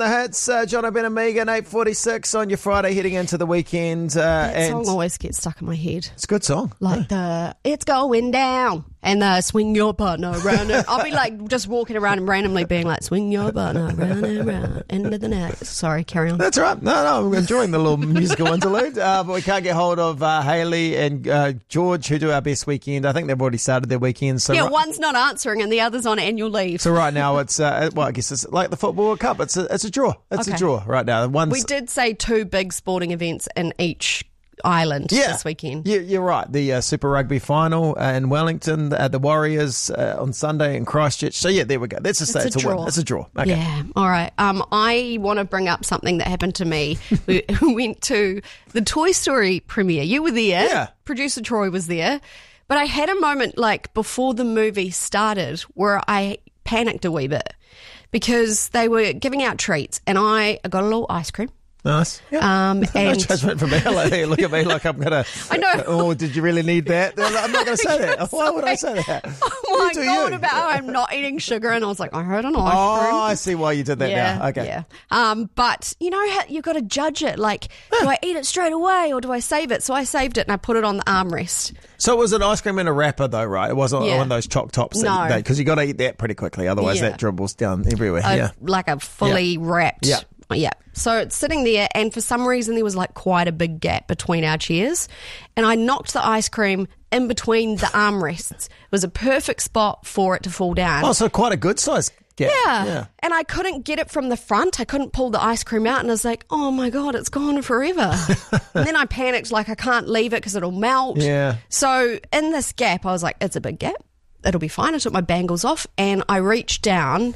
The hits, John O'Brien and Megan, 8:46 on your Friday, heading into the weekend. That song always gets stuck in my head. It's a good song. Like the "It's Going Down" and the "Swing Your Partner Round." I'll be like just walking around and randomly being like, "Swing your partner round and round into the night." Sorry, carry on. That's all right. No, I'm enjoying the little musical interlude. But we can't get hold of Hayley and George, who do our best weekend. I think they've already started their weekend. So one's not answering and the other's on annual leave. So right now it's I guess it's like the Football World Cup. It's a draw. It's a draw right now. We did say 2 big sporting events in each island this weekend. Yeah, you're right. The Super Rugby final in Wellington, the Warriors on Sunday in Christchurch. So yeah, there we go. That's a draw. Win. It's a draw. Okay. Yeah. All right. I want to bring up something that happened to me. We went to the Toy Story premiere. You were there. Yeah. Producer Troy was there. But I had a moment like before the movie started where I panicked a wee bit because they were giving out treats and I got a little ice cream. Nice. Yeah. And no judgment from me. Like, hey, look at me like I'm going to... I know. Oh, did you really need that? I'm not going to say that. Why would I say that? Oh my God, about how I'm not eating sugar. And I was like, I heard an ice cream. Oh, I see why you did that now. Okay. Yeah. But you know how you've got to judge it. Like, do I eat it straight away or do I save it? So I saved it and I put it on the armrest. So it was an ice cream in a wrapper though, right? It wasn't one of those choc tops. No. Because you got to eat that pretty quickly. Otherwise that dribbles down everywhere. Like a fully wrapped... Yeah. So it's sitting there, and for some reason there was like quite a big gap between our chairs, and I knocked the ice cream in between the armrests. It was a perfect spot for it to fall down. Oh, so quite a good size gap. Yeah. And I couldn't get it from the front. I couldn't pull the ice cream out, and I was like, oh my God, it's gone forever. And then I panicked, like I can't leave it because it'll melt. Yeah. So in this gap, I was like, it's a big gap. It'll be fine. I took my bangles off, and I reached down,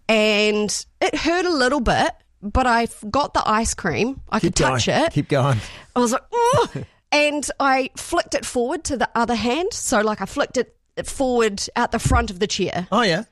and it hurt a little bit. But I got the ice cream. I could touch it. Keep going. I was like, oh. And I flicked it forward to the other hand. So like I flicked it forward out the front of the chair. Oh, yeah.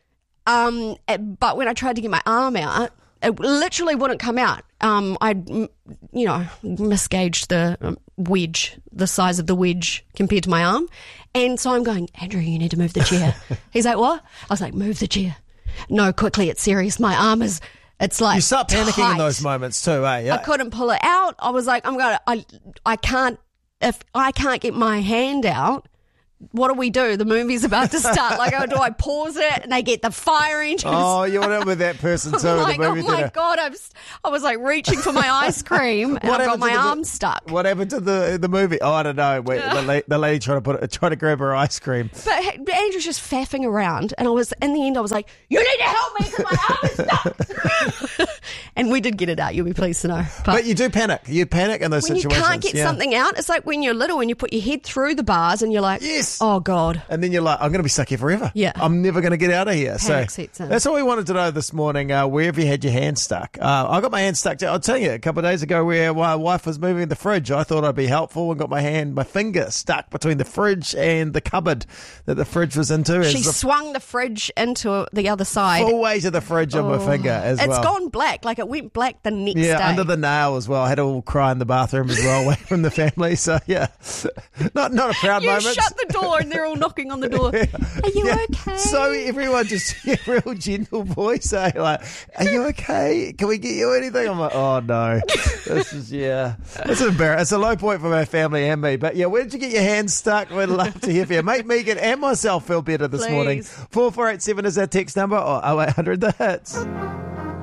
But when I tried to get my arm out, it literally wouldn't come out. I'd, misgauged the wedge, the size of the wedge compared to my arm. And so I'm going, Andrew, you need to move the chair. He's like, what? I was like, move the chair. No, quickly, it's serious. My arm is... It's like you start panicking tight. In those moments too, eh? Yeah. I couldn't pull it out. I was like, I can't, if I can't get my hand out, what do we do? The movie's about to start. Like, do I pause it and they get the fire engines? Oh, you went out with that person too. Like, the movie oh my God, I was like reaching for my ice cream and I got my arm stuck. What happened to the movie? Oh, I don't know. The lady tried to grab her ice cream. But Andrew's just faffing around, and in the end I was like, you need to help me because my arm is stuck. And we did get it out. You'll be pleased to know. But you do panic. You panic in those when situations. You can't get something out. It's like when you're little and you put your head through the bars and you're like, yes. Oh God. And then you're like, I'm going to be stuck here forever. Yeah. I'm never going to get out of here. Panic sets in. That's all we wanted to know this morning. Where have you had your hand stuck? I got my hand stuck. I'll tell you, a couple of days ago where my wife was moving the fridge, I thought I'd be helpful and got my finger stuck between the fridge and the cupboard that the fridge was into. She swung the fridge into the other side. Full weight of the fridge on my finger as well. It's gone black. Like it went black the next day. Yeah, under the nail as well. I had to all cry in the bathroom as well, away from the family. So yeah, not a proud moment. You shut the door and they're all knocking on the door. Are you okay? So everyone just real gentle voice, like, are you okay? Can we get you anything? I'm like, oh no, this is it's embarrassing. It's a low point for my family and me. But yeah, where did you get your hands stuck? We'd love to hear from you. Make Megan and myself feel better this morning. 4487 is our text number or 0800 the hits.